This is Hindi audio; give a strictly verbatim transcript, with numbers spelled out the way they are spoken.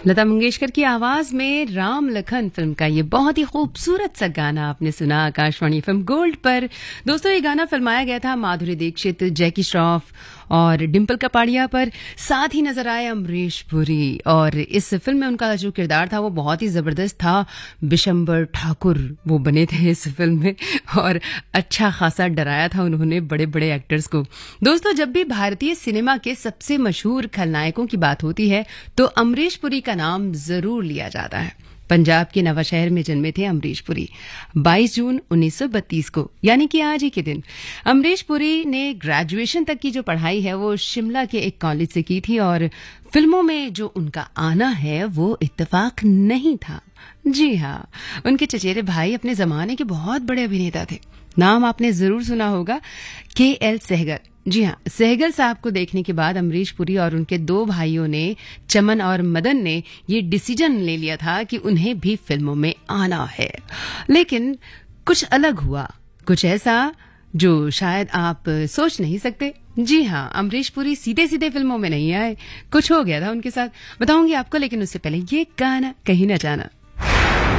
लता मंगेशकर की आवाज में राम लखन फिल्म का ये बहुत ही खूबसूरत सा गाना आपने सुना आकाशवाणी फिल्म गोल्ड पर। दोस्तों, ये गाना फिल्माया गया था माधुरी दीक्षित, जैकी श्रॉफ और डिम्पल कपाड़िया पर। साथ ही नजर आए अमरीश पुरी, और इस फिल्म में उनका जो किरदार था वो बहुत ही जबरदस्त था। बिशंबर ठाकुर वो बने थे इस फिल्म में, और अच्छा खासा डराया था उन्होंने बड़े बड़े एक्टर्स को। दोस्तों, जब भी भारतीय सिनेमा के सबसे मशहूर खलनायकों की बात होती है तो अमरीश पुरी का नाम जरूर लिया जाता है। पंजाब के नवाशहर में जन्मे थे अमरीश पुरी बाईस जून उन्नीस सौ बत्तीस को, यानी कि आज ही के दिन। अमरीश पुरी ने ग्रेजुएशन तक की जो पढ़ाई है वो शिमला के एक कॉलेज से की थी, और फिल्मों में जो उनका आना है वो इत्तेफाक नहीं था। जी हाँ, उनके चचेरे भाई अपने जमाने के बहुत बड़े अभिनेता थे। नाम आपने जरूर सुना होगा, के एल सहगल। जी हाँ, सहगल साहब को देखने के बाद अमरीश पुरी और उनके दो भाइयों ने, चमन और मदन ने, ये डिसीजन ले लिया था कि उन्हें भी फिल्मों में आना है। लेकिन कुछ अलग हुआ, कुछ ऐसा जो शायद आप सोच नहीं सकते। जी हाँ, अमरीश पुरी सीधे सीधे फिल्मों में नहीं आए, कुछ हो गया था उनके साथ, बताऊंगी आपको। लेकिन उससे पहले ये गाना कहीं ना जाना।